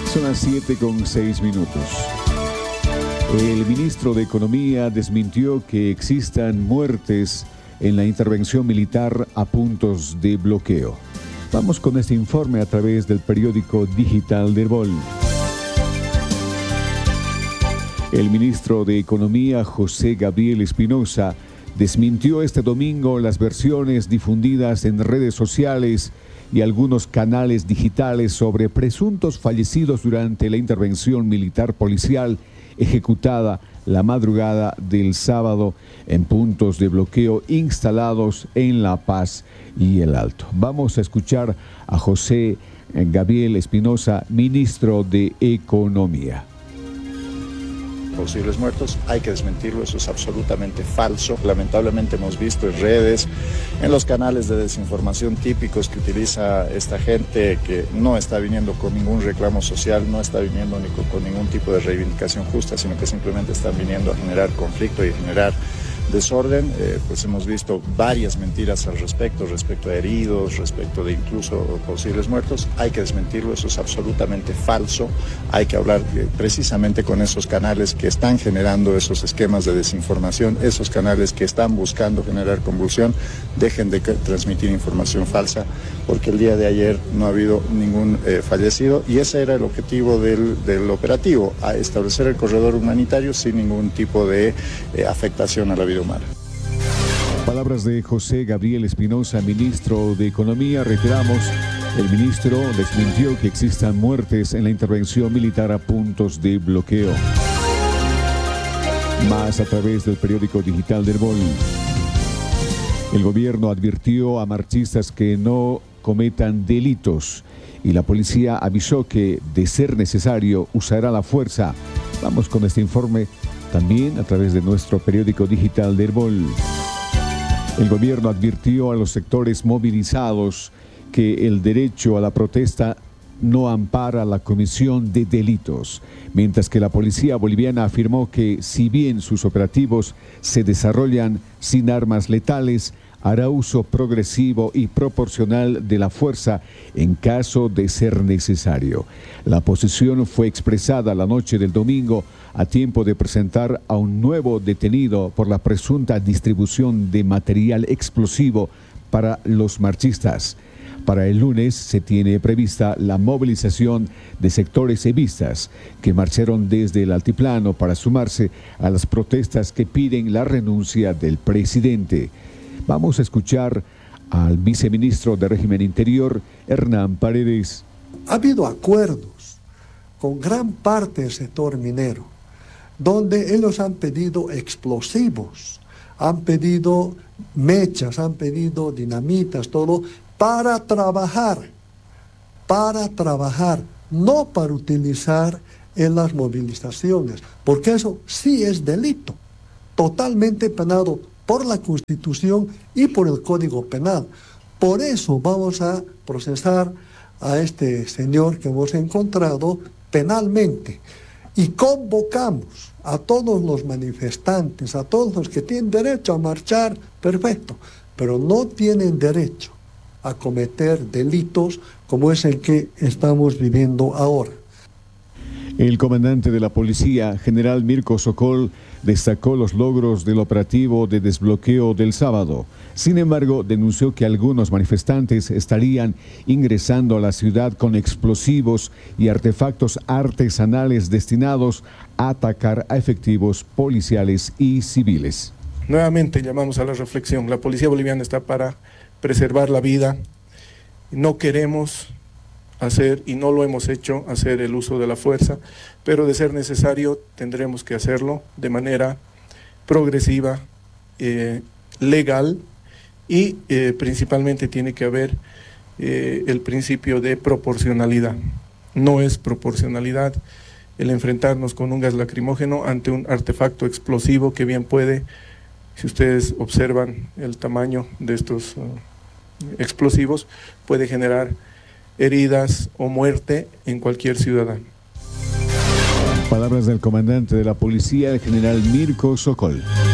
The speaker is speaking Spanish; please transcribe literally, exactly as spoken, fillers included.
Son las siete con seis minutos. El ministro de Economía desmintió que existan muertes en la intervención militar a puntos de bloqueo. Vamos con este informe a través del periódico digital del Bol. El ministro de Economía, José Gabriel Espinosa, desmintió este domingo las versiones difundidas en redes sociales y algunos canales digitales sobre presuntos fallecidos durante la intervención militar policial ejecutada la madrugada del sábado en puntos de bloqueo instalados en La Paz y El Alto. Vamos a escuchar a José Gabriel Espinosa, ministro de Economía. Posibles muertos, hay que desmentirlo, eso es absolutamente falso. Lamentablemente hemos visto en redes, en los canales de desinformación típicos que utiliza esta gente que no está viniendo con ningún reclamo social, no está viniendo ni con, con ningún tipo de reivindicación justa, sino que simplemente están viniendo a generar conflicto y generar desorden. Eh, pues hemos visto varias mentiras al respecto, respecto a heridos, respecto de incluso posibles muertos. Hay que desmentirlo, eso es absolutamente falso. Hay que hablar eh, precisamente con esos canales que están generando esos esquemas de desinformación, esos canales que están buscando generar convulsión. Dejen de transmitir información falsa, porque el día de ayer no ha habido ningún eh, fallecido y ese era el objetivo del, del operativo, a establecer el corredor humanitario sin ningún tipo de eh, afectación a la vida humana. Palabras de José Gabriel Espinosa, ministro de Economía. Reiteramos, el ministro desmintió que existan muertes en la intervención militar a puntos de bloqueo. Más a través del periódico digital del Bol. El gobierno advirtió a marchistas que no cometan delitos y la policía avisó que, de ser necesario, usará la fuerza. Vamos con este informe también a través de nuestro periódico digital del Bol. El gobierno advirtió a los sectores movilizados que el derecho a la protesta no ampara la comisión de delitos, mientras que la policía boliviana afirmó que, si bien sus operativos se desarrollan sin armas letales, hará uso progresivo y proporcional de la fuerza en caso de ser necesario. La posición fue expresada la noche del domingo a tiempo de presentar a un nuevo detenido por la presunta distribución de material explosivo para los marchistas. Para el lunes se tiene prevista la movilización de sectores evistas que marcharon desde el altiplano para sumarse a las protestas que piden la renuncia del presidente. Vamos a escuchar al viceministro de Régimen Interior, Hernán Paredes. Ha habido acuerdos con gran parte del sector minero, donde ellos han pedido explosivos, han pedido mechas, han pedido dinamitas, todo, para trabajar, para trabajar, no para utilizar en las movilizaciones, porque eso sí es delito, totalmente penado por la Constitución y por el Código Penal. Por eso vamos a procesar a este señor que hemos encontrado penalmente y convocamos a todos los manifestantes, a todos los que tienen derecho a marchar, perfecto, pero no tienen derecho a cometer delitos como es el que estamos viviendo ahora. El comandante de la policía, general Mirko Sokol, destacó los logros del operativo de desbloqueo del sábado. Sin embargo, denunció que algunos manifestantes estarían ingresando a la ciudad con explosivos y artefactos artesanales destinados a atacar a efectivos policiales y civiles. Nuevamente llamamos a la reflexión. La policía boliviana está para preservar la vida. No queremos hacer, y no lo hemos hecho, hacer el uso de la fuerza, pero de ser necesario tendremos que hacerlo de manera progresiva, eh, legal, y eh, principalmente tiene que haber eh, el principio de proporcionalidad. No es proporcionalidad el enfrentarnos con un gas lacrimógeno ante un artefacto explosivo que bien puede, si ustedes observan el tamaño de estos uh, explosivos, puede generar heridas o muerte en cualquier ciudadano. Palabras del comandante de la policía, el general Mirko Sokol.